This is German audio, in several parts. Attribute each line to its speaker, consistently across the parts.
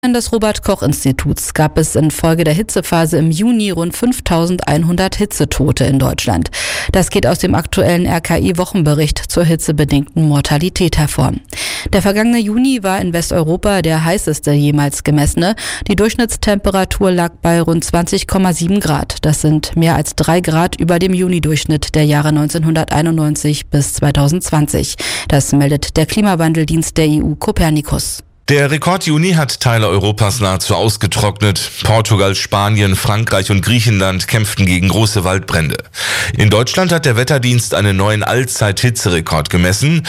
Speaker 1: Des Robert-Koch-Instituts gab es infolge der Hitzephase im Juni rund 5.100 Hitzetote in Deutschland. Das geht aus dem aktuellen RKI-Wochenbericht zur hitzebedingten Mortalität hervor. Der vergangene Juni war in Westeuropa der heißeste jemals gemessene. Die Durchschnittstemperatur lag bei rund 20,7 Grad. Das sind mehr als 3 Grad über dem Juni-Durchschnitt der Jahre 1991 bis 2020. Das meldet der Klimawandeldienst der EU Copernicus.
Speaker 2: Der Rekord-Juni hat Teile Europas nahezu ausgetrocknet. Portugal, Spanien, Frankreich und Griechenland kämpften gegen große Waldbrände. In Deutschland hat der Wetterdienst einen neuen Allzeit-Hitzerekord gemessen.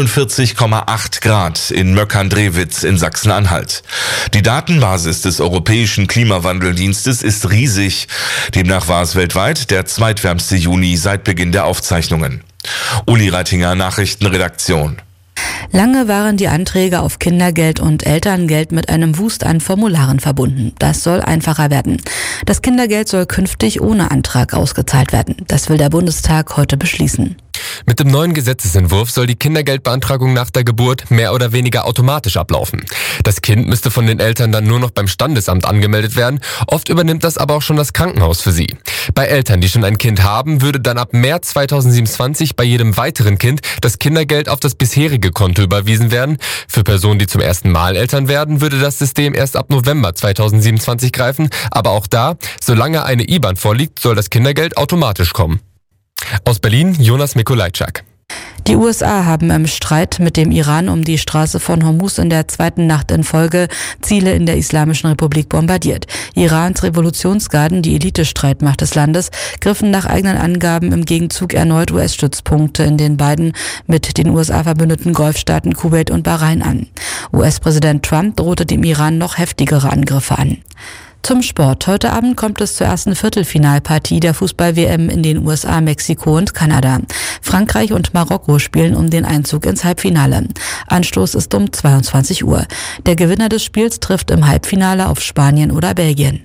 Speaker 2: 41,8 Grad in Möckern-Drewitz in Sachsen-Anhalt. Die Datenbasis des Europäischen Klimawandeldienstes ist riesig. Demnach war es weltweit der zweitwärmste Juni seit Beginn der Aufzeichnungen. Uli Reitinger, Nachrichtenredaktion.
Speaker 1: Lange waren die Anträge auf Kindergeld und Elterngeld mit einem Wust an Formularen verbunden. Das soll einfacher werden. Das Kindergeld soll künftig ohne Antrag ausgezahlt werden. Das will der Bundestag heute beschließen.
Speaker 3: Mit dem neuen Gesetzesentwurf soll die Kindergeldbeantragung nach der Geburt mehr oder weniger automatisch ablaufen. Das Kind müsste von den Eltern dann nur noch beim Standesamt angemeldet werden. Oft übernimmt das aber auch schon das Krankenhaus für sie. Bei Eltern, die schon ein Kind haben, würde dann ab März 2027 bei jedem weiteren Kind das Kindergeld auf das bisherige Konto überwiesen werden. Für Personen, die zum ersten Mal Eltern werden, würde das System erst ab November 2027 greifen. Aber auch da, solange eine IBAN vorliegt, soll das Kindergeld automatisch kommen. Aus Berlin, Jonas Mikolajczak.
Speaker 1: Die USA haben im Streit mit dem Iran um die Straße von Hormuz in der zweiten Nacht in Folge Ziele in der Islamischen Republik bombardiert. Irans Revolutionsgarden, die Elitestreitmacht des Landes, griffen nach eigenen Angaben im Gegenzug erneut US-Stützpunkte in den beiden mit den USA verbündeten Golfstaaten Kuwait und Bahrain an. US-Präsident Trump drohte dem Iran noch heftigere Angriffe an. Zum Sport. Heute Abend kommt es zur ersten Viertelfinalpartie der Fußball-WM in den USA, Mexiko und Kanada. Frankreich und Marokko spielen um den Einzug ins Halbfinale. Anstoß ist um 22 Uhr. Der Gewinner des Spiels trifft im Halbfinale auf Spanien oder Belgien.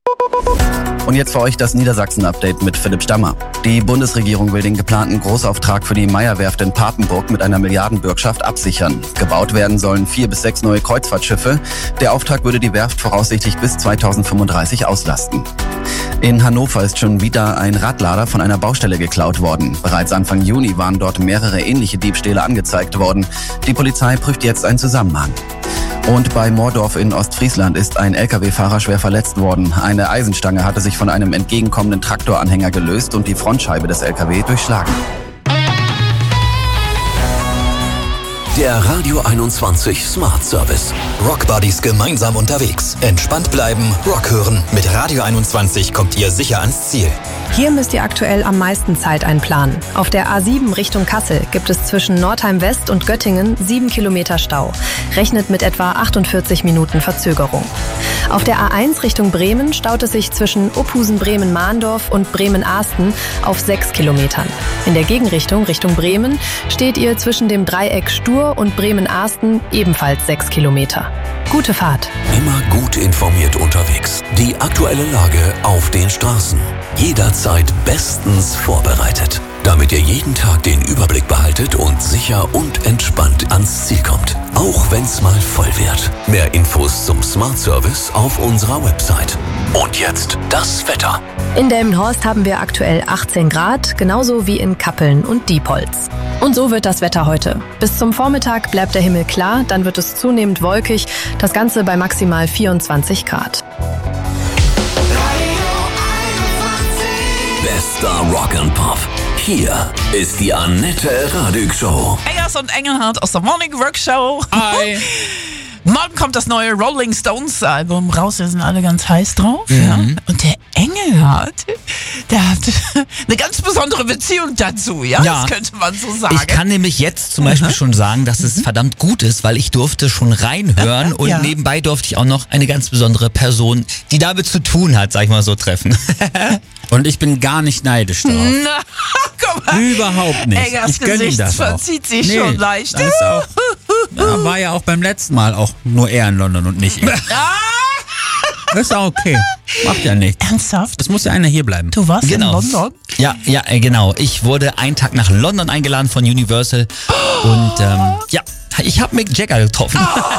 Speaker 4: Und jetzt für euch das Niedersachsen-Update mit Philipp Stammer. Die Bundesregierung will den geplanten Großauftrag für die Meyer-Werft in Papenburg mit einer Milliardenbürgschaft absichern. Gebaut werden sollen 4 bis 6 neue Kreuzfahrtschiffe. Der Auftrag würde die Werft voraussichtlich bis 2035 auslasten. In Hannover ist schon wieder ein Radlader von einer Baustelle geklaut worden. Bereits Anfang Juni waren dort mehrere ähnliche Diebstähle angezeigt worden. Die Polizei prüft jetzt einen Zusammenhang. Und bei Moordorf in Ostfriesland ist ein Lkw-Fahrer schwer verletzt worden. Eine Eisenstange hatte sich von einem entgegenkommenden Traktoranhänger gelöst und die Frontscheibe des Lkw durchschlagen.
Speaker 5: Der Radio 21 Smart Service. Rock Buddies gemeinsam unterwegs. Entspannt bleiben, Rock hören. Mit Radio 21 kommt ihr sicher ans Ziel.
Speaker 6: Hier müsst ihr aktuell am meisten Zeit einplanen. Auf der A7 Richtung Kassel gibt es zwischen Nordheim West und Göttingen 7 Kilometer Stau. Rechnet mit etwa 48 Minuten Verzögerung. Auf der A1 Richtung Bremen staut es sich zwischen Uphusen-Bremen-Mahndorf und Bremen-Ahsten auf 6 Kilometern. In der Gegenrichtung Richtung Bremen steht ihr zwischen dem Dreieck Stur und Bremen-Ahsten ebenfalls 6 Kilometer. Gute Fahrt.
Speaker 5: Immer gut informiert unterwegs. Die aktuelle Lage auf den Straßen. Jederzeit bestens vorbereitet, damit ihr jeden Tag den Überblick behaltet und sicher und entspannt ans Ziel kommt. Auch wenn's mal voll wird. Mehr Infos zum Smart Service auf unserer Website. Und jetzt das Wetter.
Speaker 6: In Delmenhorst haben wir aktuell 18 Grad, genauso wie in Kappeln und Diepholz. Und so wird das Wetter heute. Bis zum Vormittag bleibt der Himmel klar, dann wird es zunehmend wolkig, das Ganze bei maximal 24 Grad.
Speaker 5: Bester Rock and Pop. Hier ist die Annette Radig Show.
Speaker 7: Eggers und Engelhardt aus der Morning Rock Show. Hi. Morgen kommt das neue Rolling Stones Album raus, wir sind alle ganz heiß drauf. Ja? Und der Engelhardt, der hat eine ganz besondere Beziehung dazu, ja? Das könnte man so sagen.
Speaker 8: Ich kann nämlich jetzt zum Beispiel schon sagen, dass es verdammt gut ist, weil ich durfte schon reinhören und nebenbei durfte ich auch noch eine ganz besondere Person, die damit zu tun hat, sag ich mal so, treffen.
Speaker 9: Und ich bin gar nicht neidisch drauf.
Speaker 7: Na, guck mal.
Speaker 9: Überhaupt nicht.
Speaker 7: Eggers Gesicht verzieht sich schon leicht.
Speaker 9: Das ist auch, war ja auch beim letzten Mal auch nur er in London und nicht ich. Das ist auch okay. Macht ja nichts.
Speaker 7: Ernsthaft?
Speaker 9: Es muss ja einer hier bleiben.
Speaker 7: Du warst in London?
Speaker 8: Ja, genau. Ich wurde einen Tag nach London eingeladen von Universal und ich habe Mick Jagger getroffen.